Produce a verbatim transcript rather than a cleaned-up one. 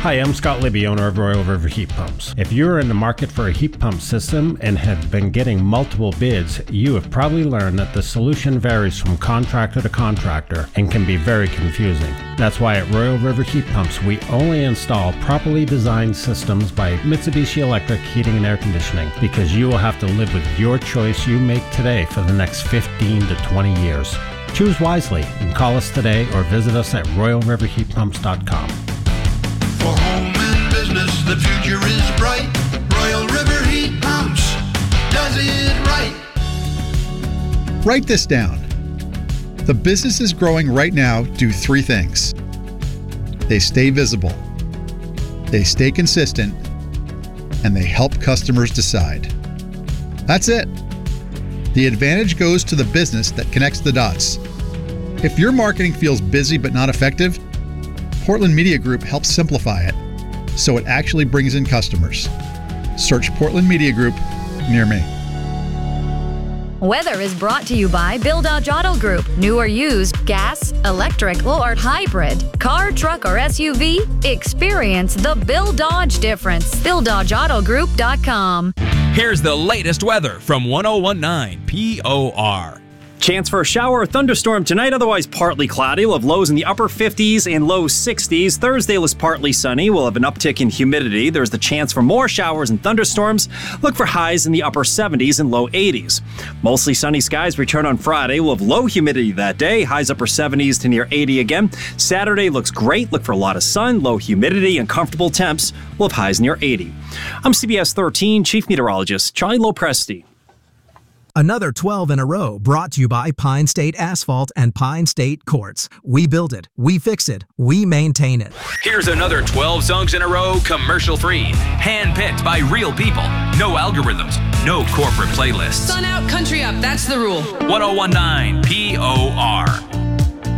Hi, I'm Scott Libby, owner of Royal River Heat Pumps. If you're in the market for a heat pump system and have been getting multiple bids, you have probably learned that the solution varies from contractor to contractor and can be very confusing. That's why at Royal River Heat Pumps, we only install properly designed systems by Mitsubishi Electric Heating and Air Conditioning, because you will have to live with your choice you make today for the next fifteen to twenty years. Choose wisely and call us today or visit us at royal river heat pumps dot com. For home and business, the future is bright. Royal River Heat Pumps does it right. Write this down. The businesses growing right now do three things. They stay visible, they stay consistent, and they help customers decide. That's it. The advantage goes to the business that connects the dots. If your marketing feels busy but not effective, Portland Media Group helps simplify it so it actually brings in customers. Search Portland Media Group near me. Weather is brought to you by Bill Dodge Auto Group. New or used, gas, electric, or hybrid, car, truck, or S U V, experience the Bill Dodge difference. bill dodge auto group dot com. Here's the latest weather from one oh one point nine P O R. Chance for a shower or thunderstorm tonight, otherwise partly cloudy. We'll have lows in the upper fifties and low sixties. Thursday was partly sunny. We'll have an uptick in humidity. There's the chance for more showers and thunderstorms. Look for highs in the upper seventies and low eighties. Mostly sunny skies return on Friday. We'll have low humidity that day. Highs upper seventies to near eighty again. Saturday looks great. Look for a lot of sun, low humidity, and comfortable temps. We'll have highs near eighty. I'm C B S thirteen Chief Meteorologist Charlie Lopresti. Another twelve in a row brought to you by Pine State Asphalt and Pine State Quartz. We build it, we fix it, we maintain it. Here's another twelve songs in a row, commercial-free. Hand-picked by real people. No algorithms, no corporate playlists. Sun out, country up, that's the rule. one oh one point nine P O R.